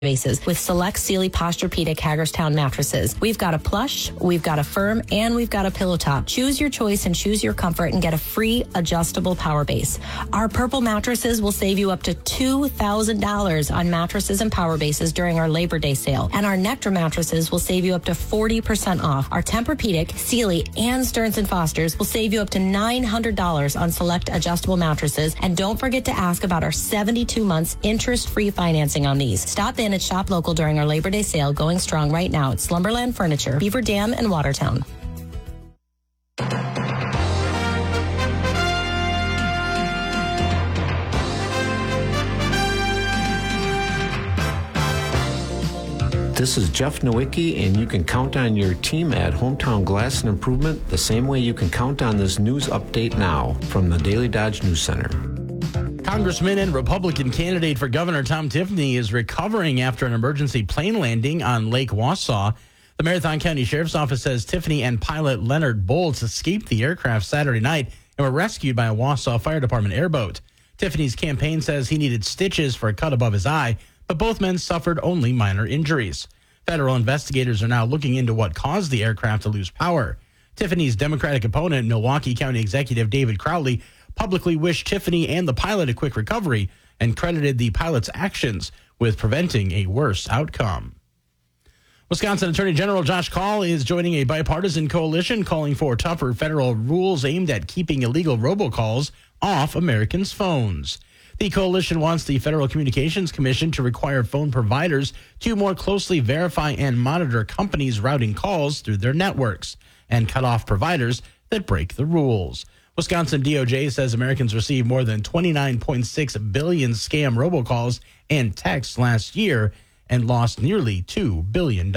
bases with select Sealy Posturepedic Hagerstown mattresses. We've got a plush, we've got a firm, and we've got a pillow top. Choose your choice and choose your comfort and get a free adjustable power base. Our purple mattresses will save you up to $2,000 on mattresses and power bases during our Labor Day sale. And our Nectar mattresses will save you up to 40% off. Our Tempur-Pedic, Sealy, and Stearns & Foster's will save you up to $900 on select adjustable mattresses. And don't forget to ask about our 72 months interest-free financing on these. Stop in at Shop Local during our Labor Day sale, going strong right now at Slumberland Furniture, Beaver Dam, and Watertown. This is Jeff Nowicki, and you can count on your team at Hometown Glass and Improvement the same way you can count on this news update now from the Daily Dodge News Center. Congressman and Republican candidate for governor Tom Tiffany is recovering after an emergency plane landing on Lake Wausau. The Marathon County Sheriff's Office says Tiffany and pilot Leonard Bolts escaped the aircraft Saturday night and were rescued by a Wausau Fire Department airboat. Tiffany's campaign says he needed stitches for a cut above his eye, but both men suffered only minor injuries. Federal investigators are now looking into what caused the aircraft to lose power. Tiffany's Democratic opponent, Milwaukee County Executive David Crowley, publicly wished Tiffany and the pilot a quick recovery and credited the pilot's actions with preventing a worse outcome. Wisconsin Attorney General Josh Kaul is joining a bipartisan coalition calling for tougher federal rules aimed at keeping illegal robocalls off Americans' phones. The coalition wants the Federal Communications Commission to require phone providers to more closely verify and monitor companies routing calls through their networks and cut off providers that break the rules. Wisconsin DOJ says Americans received more than 29.6 billion scam robocalls and texts last year and lost nearly $2 billion.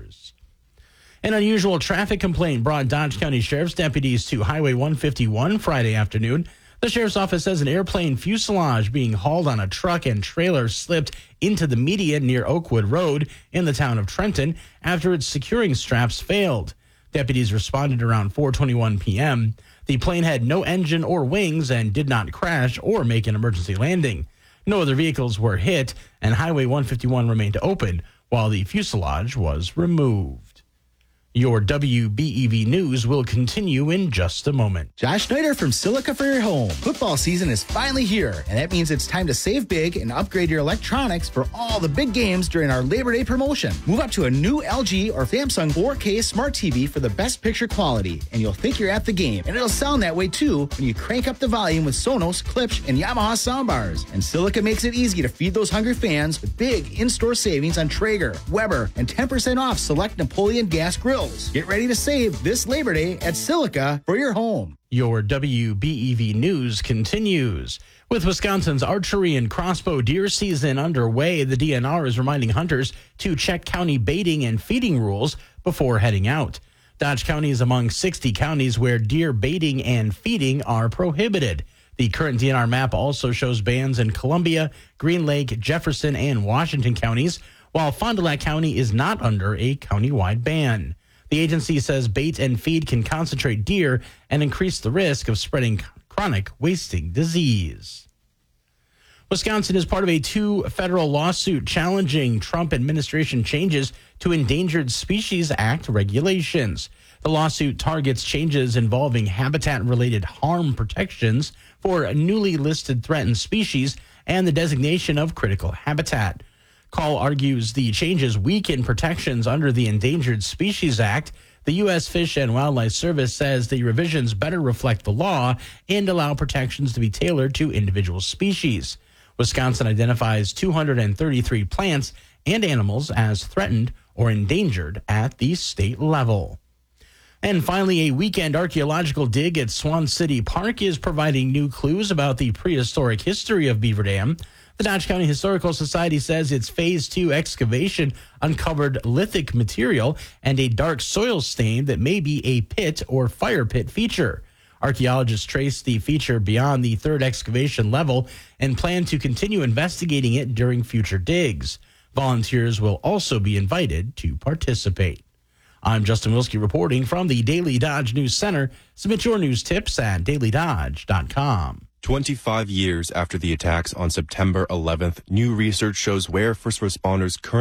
An unusual traffic complaint brought Dodge County Sheriff's deputies to Highway 151 Friday afternoon. The Sheriff's Office says an airplane fuselage being hauled on a truck and trailer slipped into the median near Oakwood Road in the town of Trenton after its securing straps failed. Deputies responded around 4:21 p.m. The plane had no engine or wings and did not crash or make an emergency landing. No other vehicles were hit, and Highway 151 remained open while the fuselage was removed. Your WBEV News will continue in just a moment. Josh Snyder from Silica for your home. Football season is finally here, and that means it's time to save big and upgrade your electronics for all the big games during our Labor Day promotion. Move up to a new LG or Samsung 4K smart TV for the best picture quality, and you'll think you're at the game. And it'll sound that way too when you crank up the volume with Sonos, Klipsch, and Yamaha soundbars. And Silica makes it easy to feed those hungry fans with big in-store savings on Traeger, Weber, and 10% off select Napoleon gas grills. Get ready to save this Labor Day at Silica for your home. Your WBEV News continues. With Wisconsin's archery and crossbow deer season underway, the DNR is reminding hunters to check county baiting and feeding rules before heading out. Dodge County is among 60 counties where deer baiting and feeding are prohibited. The current DNR map also shows bans in Columbia, Green Lake, Jefferson, and Washington counties, while Fond du Lac County is not under a countywide ban. The agency says bait and feed can concentrate deer and increase the risk of spreading chronic wasting disease. Wisconsin is part of a 2 federal lawsuit challenging Trump administration changes to Endangered Species Act regulations. The lawsuit targets changes involving habitat-related harm protections for newly listed threatened species and the designation of critical habitat. Kaul argues the changes weaken protections under the Endangered Species Act. The U.S. Fish and Wildlife Service says the revisions better reflect the law and allow protections to be tailored to individual species. Wisconsin identifies 233 plants and animals as threatened or endangered at the state level. And finally, a weekend archaeological dig at Swan City Park is providing new clues about the prehistoric history of Beaver Dam. The Dodge County Historical Society says its Phase 2 excavation uncovered lithic material and a dark soil stain that may be a pit or fire pit feature. Archaeologists traced the feature beyond the 3rd excavation level and plan to continue investigating it during future digs. Volunteers will also be invited to participate. I'm Justin Wilski reporting from the Daily Dodge News Center. Submit your news tips at dailydodge.com. 25 years after the attacks on September 11th, new research shows where first responders currently